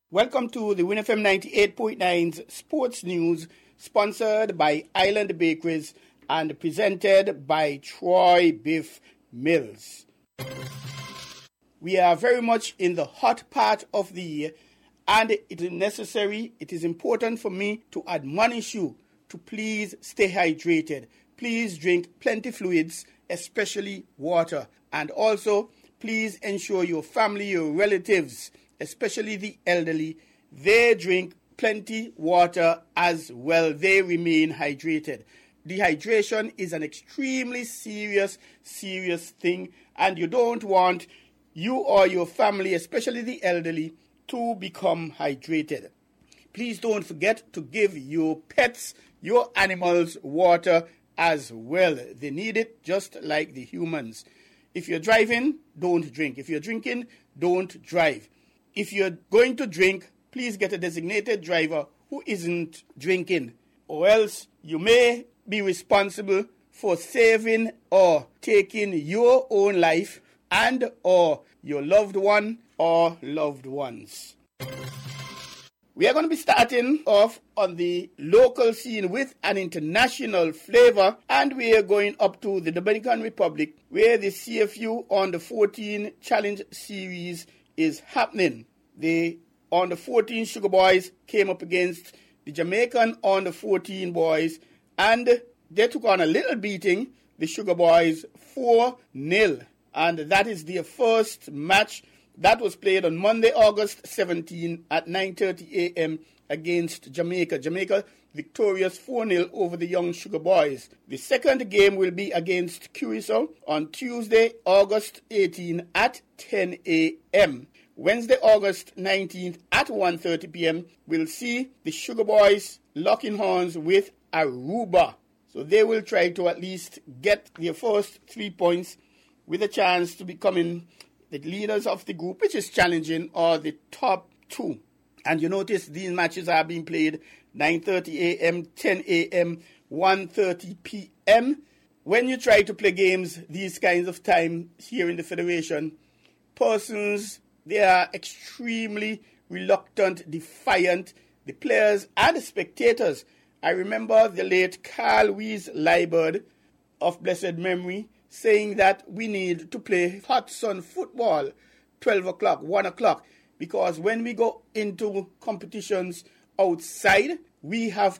Welcome to the Win FM 98.9's Sports News, sponsored by Island Bakeries and presented by Troy Biff Mills. We are very much in the hot part of the year, and it is important for me to admonish you to please stay hydrated. Please drink plenty fluids, especially water, and also please ensure your family, your relatives, especially the elderly, they drink plenty water as well. They remain hydrated. Dehydration is an extremely serious thing, and you don't want you or your family, especially the elderly, to become hydrated. Please don't forget to give your pets, your animals, water as well. They need it just like the humans. If you're driving, don't drink. If you're drinking, don't drive. If you're going to drink, please get a designated driver who isn't drinking, or else you may be responsible for saving or taking your own life and or your loved one or loved ones. We are going to be starting off on the local scene with an international flavor, and we are going up to the Dominican Republic, where the CFU Under 14 Challenge Series is happening. The Under 14 Sugar Boys came up against the Jamaican Under 14 boys, and they took on a little beating, the Sugar Boys 4-0. And that is their first match that was played on Monday, August 17 at 9:30 a.m. against Jamaica. Jamaica victorious 4-0 over the young Sugar Boys. The second game will be against Curacao on Tuesday, August 18 at 10 a.m. Wednesday, August 19th at 1:30 p.m. we'll see the Sugar Boys locking horns with Aruba. So they will try to at least get their first 3 points with a chance to becoming the leaders of the group, which is challenging, or the top two. And you notice these matches are being played 9:30 a.m., 10 a.m., 1:30 p.m. When you try to play games these kinds of time here in the Federation, persons, they are extremely reluctant, defiant, the players and the spectators. I remember the late Carl Weiss Liebert of blessed memory saying that we need to play hot sun football 12 o'clock, 1 o'clock, because when we go into competitions outside, we have